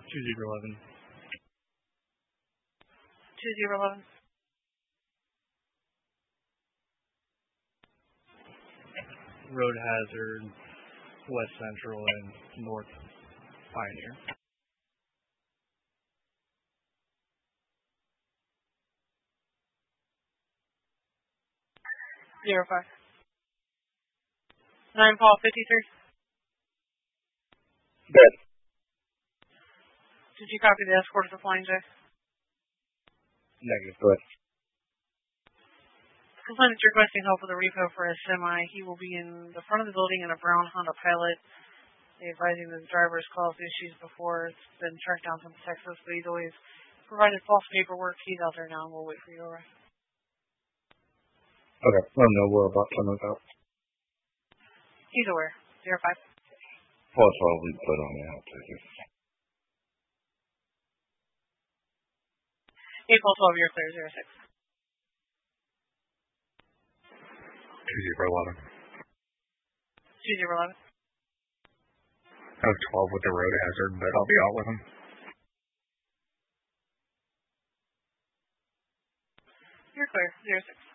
2011. 2011. Road hazard, West Central and North Pioneer. 05. 9 Paul 53. Good. Did you copy the escort of the Flying J? Negative. Good. Complainant requesting help with a repo for a semi. He will be in the front of the building in a brown Honda Pilot. They advising that the driver has caused issues before. It's been tracked down from Texas, but he's always provided false paperwork. He's out there now, and we'll wait for you, all right? Okay. Let him know we're about to move out. He's aware. 05. Plus, I'll be put on the out ticket. April 12, you're clear. 06. 2011. 2011. I have 12 with the road hazard, but I'll be out with him. You're clear. 06.